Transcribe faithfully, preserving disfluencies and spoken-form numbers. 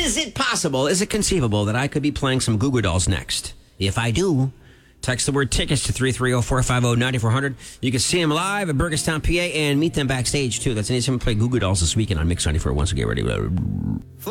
Is it possible, is it conceivable that I could be playing some Goo Goo Dolls next? If I do, text the word tickets to three three zero, four five zero, nine four zero zero. You can see them live at Burgestown, P A, and meet them backstage, too. That's an easy to play Goo Goo Dolls this weekend on Mix ninety-four. Once again, ready.